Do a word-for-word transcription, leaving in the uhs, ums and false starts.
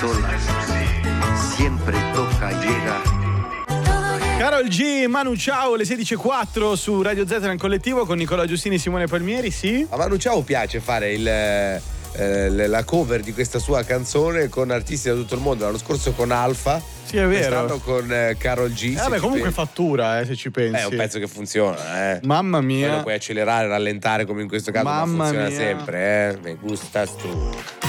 sola, siempre toca llegar. Karol G, Manu Ciao, le sedici e quattro su Radio Z nel collettivo con Nicola Giustini e Simone Palmieri, sì? A Manu Ciao piace fare il, eh, la cover di questa sua canzone con artisti da tutto il mondo. L'anno scorso con Alfa. Sì, è vero. Quest'anno con eh, Karol G. Eh, vabbè, comunque pensi. Fattura, eh, se ci pensi. È un pezzo che funziona, eh. Mamma mia. Poi lo puoi accelerare, rallentare come in questo caso, Mamma ma funziona mia. sempre, eh. Me gustas tu.